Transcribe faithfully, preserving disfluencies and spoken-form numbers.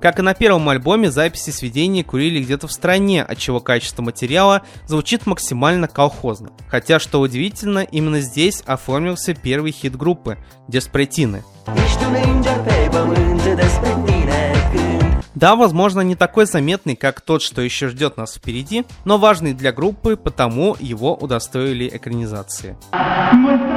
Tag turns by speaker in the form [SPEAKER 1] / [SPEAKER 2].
[SPEAKER 1] Как и на первом альбоме, записи сведений курили где-то в стране, отчего качество материала звучит максимально колхозно. Хотя, что удивительно, именно здесь оформился первый хит группы «Despertine». Да, возможно, не такой заметный, как тот, что еще ждет нас впереди, но важный для группы, потому его удостоили экранизации.